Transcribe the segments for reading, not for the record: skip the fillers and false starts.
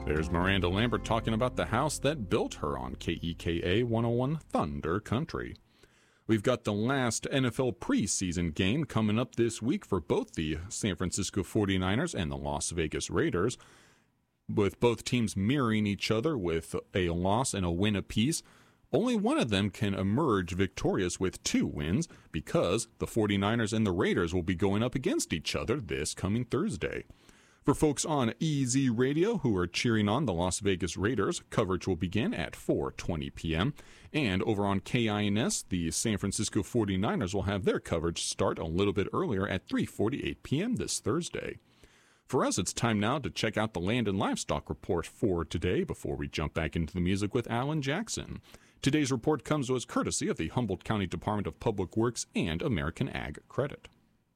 There's Miranda Lambert talking about the house that built her on KEKA 101 Thunder Country. We've got the last NFL preseason game coming up this week for both the San Francisco 49ers and the Las Vegas Raiders, with both teams mirroring each other with a loss and a win apiece. Only one of them can emerge victorious with 2 wins because the 49ers and the Raiders will be going up against each other this coming Thursday. For folks on EZ Radio who are cheering on the Las Vegas Raiders, coverage will begin at 4:20 p.m. And over on KINS, the San Francisco 49ers will have their coverage start a little bit earlier at 3:48 p.m. this Thursday. For us, it's time now to check out the Land and Livestock Report for today before we jump back into the music with Alan Jackson. Today's report comes to us courtesy of the Humboldt County Department of Public Works and American Ag Credit.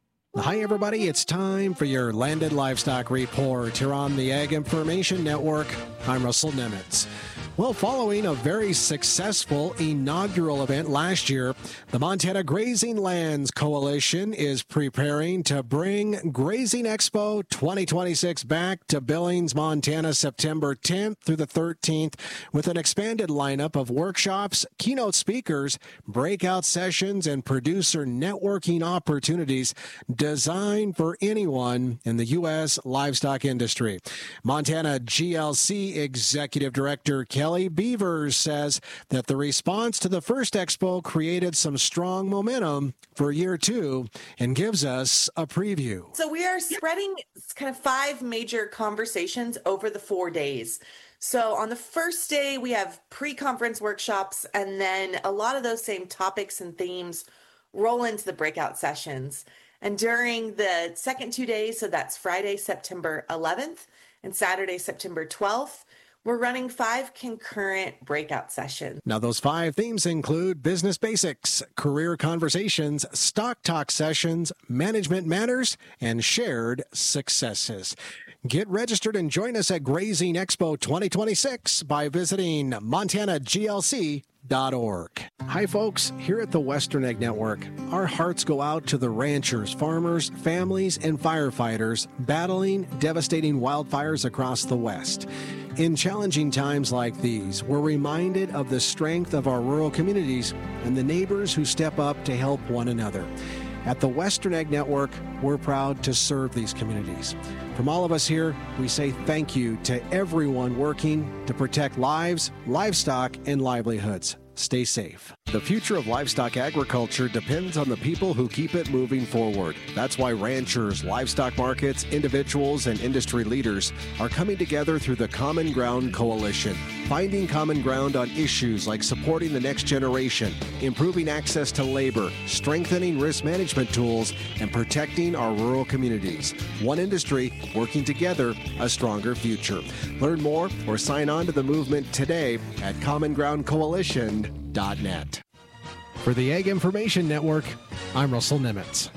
Hi, everybody. It's time for your Land and Livestock Report here on the Ag Information Network. I'm Russell Nemitz. Well, following a very successful inaugural event last year, the Montana Grazing Lands Coalition is preparing to bring Grazing Expo 2026 back to Billings, Montana, September 10th through the 13th with an expanded lineup of workshops, keynote speakers, breakout sessions, and producer networking opportunities designed for anyone in the U.S. livestock industry. Montana GLC Executive Director Kelly Beavers says that the response to the first expo created some strong momentum for year 2 and gives us a preview. So we are spreading kind of 5 major conversations over the 4 days. So on the first day, we have pre-conference workshops, and then a lot of those same topics and themes roll into the breakout sessions. And during the second 2 days, so that's Friday, September 11th and Saturday, September 12th, we're running 5 concurrent breakout sessions. Now, those 5 themes include business basics, career conversations, stock talk sessions, management matters, and shared successes. Get registered and join us at Grazing Expo 2026 by visiting montanaglc.org. Hi, folks. Here at the Western Ag Network, our hearts go out to the ranchers, farmers, families, and firefighters battling devastating wildfires across the West. In challenging times like these, we're reminded of the strength of our rural communities and the neighbors who step up to help one another. At the Western Ag Network, we're proud to serve these communities. From all of us here, we say thank you to everyone working to protect lives, livestock, and livelihoods. Stay safe. The future of livestock agriculture depends on the people who keep it moving forward. That's why ranchers, livestock markets, individuals, and industry leaders are coming together through the Common Ground Coalition, finding common ground on issues like supporting the next generation, improving access to labor, strengthening risk management tools, and protecting our rural communities. One industry working together, a stronger future. Learn more or sign on to the movement today at commongroundcoalition.net. For the Ag Information Network, I'm Russell Nemitz.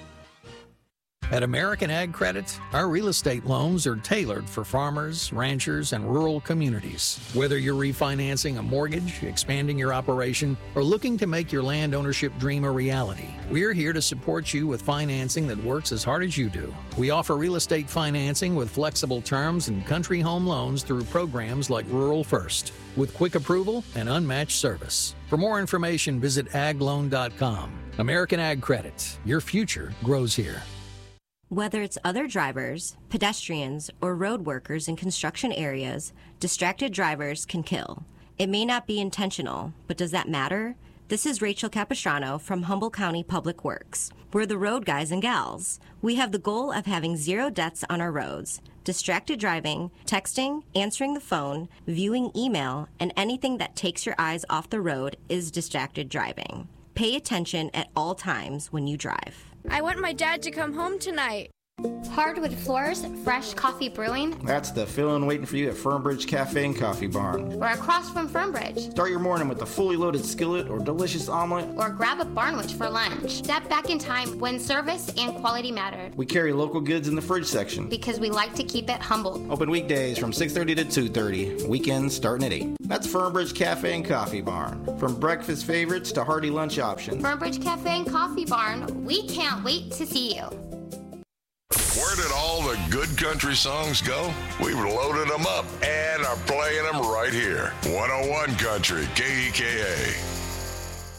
At American Ag Credit, our real estate loans are tailored for farmers, ranchers, and rural communities. Whether you're refinancing a mortgage, expanding your operation, or looking to make your land ownership dream a reality, we're here to support you with financing that works as hard as you do. We offer real estate financing with flexible terms and country home loans through programs like Rural First, with quick approval and unmatched service. For more information, visit agloan.com. American Ag Credit. Your future grows here. Whether it's other drivers, pedestrians, or road workers in construction areas, distracted drivers can kill. It may not be intentional, but does that matter? This is Rachel Capistrano from Humboldt County Public Works. We're the road guys and gals. We have the goal of having 0 deaths on our roads. Distracted driving, texting, answering the phone, viewing email, and anything that takes your eyes off the road is distracted driving. Pay attention at all times when you drive. I want my dad to come home tonight. Hardwood floors, fresh coffee brewing. That's the fill-in waiting for you at Fernbridge Cafe and Coffee Barn. Or across from Fernbridge. Start your morning with a fully loaded skillet or delicious omelet. Or grab a barnwich for lunch. Step back in time when service and quality mattered. We carry local goods in the fridge section. Because we like to keep it humble. Open weekdays from 6:30 to 2:30. Weekends starting at 8. That's Fernbridge Cafe and Coffee Barn. From breakfast favorites to hearty lunch options. Fernbridge Cafe and Coffee Barn, we can't wait to see you. Word did all the good country songs go? We've loaded them up and are playing them right here. 101 Country, KEKA.